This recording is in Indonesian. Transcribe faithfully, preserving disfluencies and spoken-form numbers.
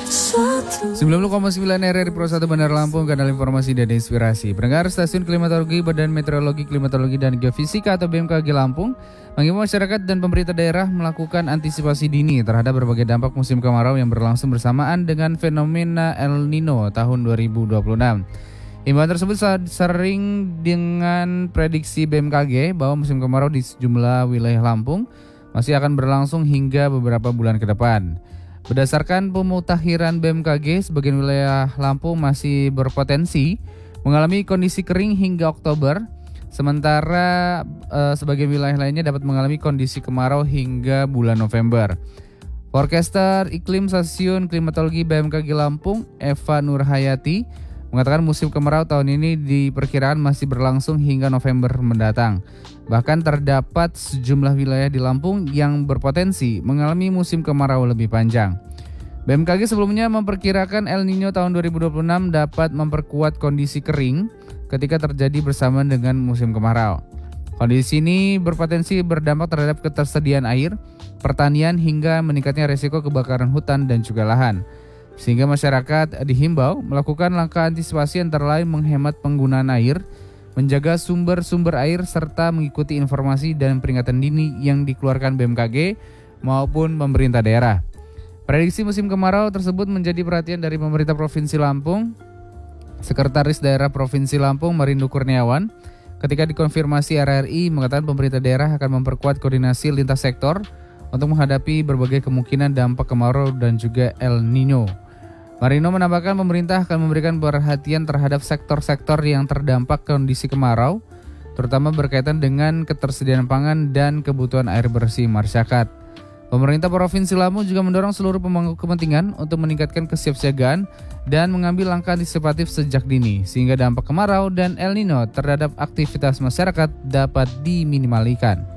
sembilan puluh koma sembilan R R I Pro satu Bandar Lampung, kanal informasi dan inspirasi. Pendengar, Stasiun Klimatologi Badan Meteorologi, Klimatologi dan Geofisika atau B M K G Lampung mengimbau masyarakat dan pemerintah daerah melakukan antisipasi dini terhadap berbagai dampak musim kemarau yang berlangsung bersamaan dengan fenomena El Nino tahun dua ribu dua puluh enam. Himbauan tersebut sering dengan prediksi B M K G bahwa musim kemarau di sejumlah wilayah Lampung masih akan berlangsung hingga beberapa bulan ke depan. Berdasarkan pemutakhiran B M K G, sebagian wilayah Lampung masih berpotensi mengalami kondisi kering hingga Oktober, sementara eh, sebagian wilayah lainnya dapat mengalami kondisi kemarau hingga bulan November. Forecaster Iklim Stasiun Klimatologi B M K G Lampung, Eva Nurhayati, mengatakan musim kemarau tahun ini diperkirakan masih berlangsung hingga November mendatang. Bahkan terdapat sejumlah wilayah di Lampung yang berpotensi mengalami musim kemarau lebih panjang. B M K G sebelumnya memperkirakan El Nino tahun dua ribu dua puluh enam dapat memperkuat kondisi kering ketika terjadi bersamaan dengan musim kemarau. Kondisi ini berpotensi berdampak terhadap ketersediaan air, pertanian hingga meningkatnya risiko kebakaran hutan dan juga lahan. Sehingga masyarakat dihimbau melakukan langkah antisipasi antara lain menghemat penggunaan air, menjaga sumber-sumber air, serta mengikuti informasi dan peringatan dini yang dikeluarkan B M K G maupun pemerintah daerah. Prediksi musim kemarau tersebut menjadi perhatian dari pemerintah Provinsi Lampung. Sekretaris Daerah Provinsi Lampung, Marindu Kurniawan, ketika dikonfirmasi R R I mengatakan pemerintah daerah akan memperkuat koordinasi lintas sektor untuk menghadapi berbagai kemungkinan dampak kemarau dan juga El Nino. Marino menambahkan pemerintah akan memberikan perhatian terhadap sektor-sektor yang terdampak kondisi kemarau, terutama berkaitan dengan ketersediaan pangan dan kebutuhan air bersih masyarakat. Pemerintah Provinsi Lampung juga mendorong seluruh pemangku kepentingan untuk meningkatkan kesiapsiagaan dan mengambil langkah antisipatif sejak dini, sehingga dampak kemarau dan El Nino terhadap aktivitas masyarakat dapat diminimaliskan.